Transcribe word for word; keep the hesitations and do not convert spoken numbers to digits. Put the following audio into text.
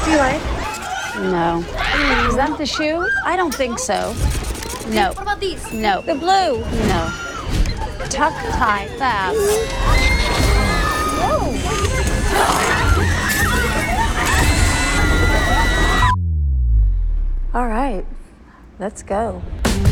you like? No. Is that the shoe? I don't think so. No. What about these? No. The blue. No. Tuck, tie, fab. Whoa. All right, let's go.